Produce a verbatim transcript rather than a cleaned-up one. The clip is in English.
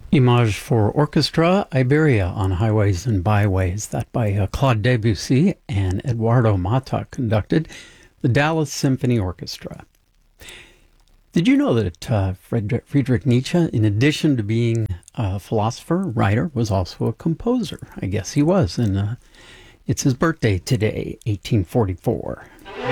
Image for Orchestra, Iberia on Highways and Byways, that by uh, Claude Debussy and Eduardo Mata, conducted the Dallas Symphony Orchestra. Did you know that uh, Friedrich Nietzsche, in addition to being a philosopher, writer, was also a composer? I guess he was, and uh, it's his birthday today, eighteen forty-four.